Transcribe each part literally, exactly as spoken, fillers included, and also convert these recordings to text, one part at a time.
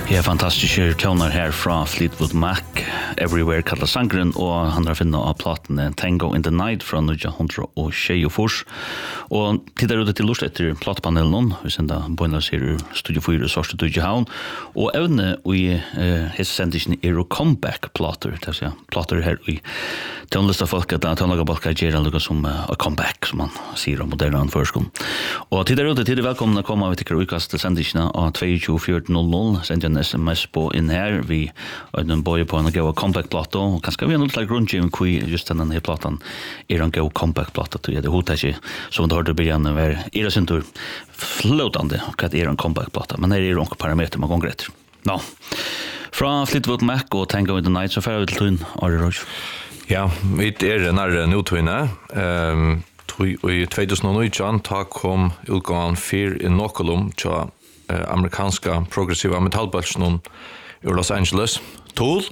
Ja, fantastiske toner her fra Fleetwood Mac, Everywhere kallar sangren, og han har finnet av platen Tango in the Night fra nitton tjueåtte. Og tittar ut til lust etter platepanelen, vi sender bøyna ser Studio fire Sørste Dødjehavn, og evne i eh, hese sendisjen er å comeback-plater, det vil si plater her i tonlista folk, at tonlaga balka gjør noe som uh, a comeback, som man sier om moderne førskon. Og tittar ut til velkommen å komme, vi tykker utkast sendisjene av tjueto fjorten null null, sender en sms på inn her, vi har en bøye på en gå comeback-plata, og kanskje vi har noe slag grunngivning hvor just denne her platan er en gå comeback-plata, til det hodet ikke, som du hørte begynne å være i det sin tur flåtande, hva er en comeback-plata, men her er det noen parameter man gonger etter. Nå, fra Fleetwood Mac og Tango in the Night, så fer vi til tøyen, Ari Roj. Ja, vi er nærre notøyene. Um, I tjuetusen ta kom utgående fyr i Nokolum til uh, amerikanska progressiva metallbølsen i Los Angeles, Tool.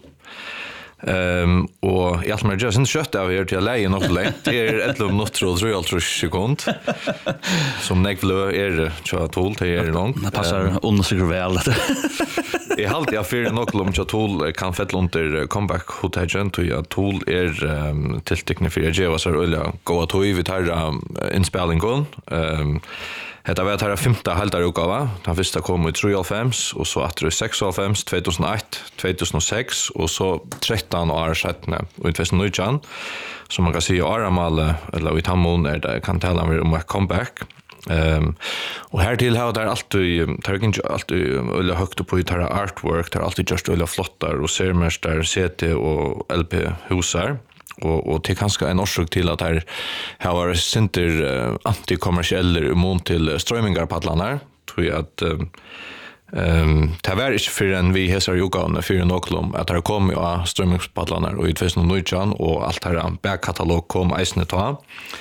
Um, og i alt med det, sin kjøtt av her til å leie nok lengt. Det er et eller annet og tre og sekund. Som nekvlø er til Tool, det er langt. Det passer um, undersikker vel. Jeg har alltid fyrt nok om at Tool kan fette under comeback-hotelgen, til at Tool er um, tiltekne for å gjøre seg øye gode tog. Vi tar um, innspillingen. Um, Hetta var tæra femta halvdar utgava. Den første kom i treoghalvfems, og så etter i seksoghalvfems, två tusen och ett, två tusen och sex, og så tretton år settene, og i två tusen och nitton, som man kan si i Aramale, eller i Tammon, er det kan tala om et comeback. Um, og her til har det alltid, det er ikke alltid øyla høgt på i tæra artwork, det er alltid just øyla flottar, og sermester, C T og L P-husar. Og, og til kanskje en årsøk til at her har vært sinter uh, antikommersielle imot til strømmingarpadlene, tror jeg at um, um, det var ikke for en vi heser jogene for Nokolum at det kom av strømmingarpadlene og i två tusen och nitton og alt her backkatalog kom eisene ta.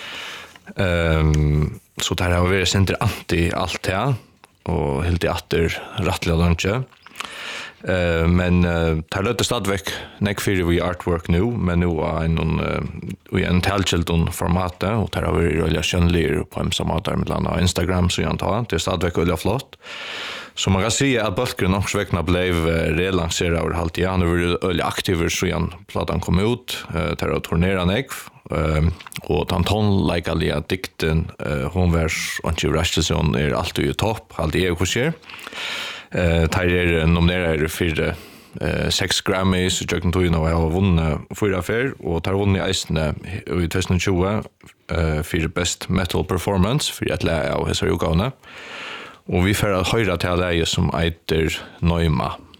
Um, så det har vært sinter anti alt det, og helt i atter rattelig lunsje. Uh, men uh, tar løte stadigvæk nek fyrir vi artwork nu, men nu er en uh, i en talkjeldun format, og tar har vi rølja kjønnlir på en sammater med landa Instagram, så jeg antar, det er stadigvæk rølja flott. Så man kan si at Bøltgren også vekna ble uh, relanseret over halvtid. Han har vært rølja aktiver, så igjen platan kom ut, uh, tar har turnera nek, uh, og den tonleikalige dikten, uh, hun var ikke rastelsen, er alltid i topp, alltid er hva skjer. Eh, tar er nominerar for eh, sex Grammys og Jøkken Tøyen og jeg har vunnet fyra fer, og tar vunnet i eisene i tjugo tjue eh, for Best Metal Performance for et leie av hessar utgavene. Og vi får høyre til leie som eiter Neuma.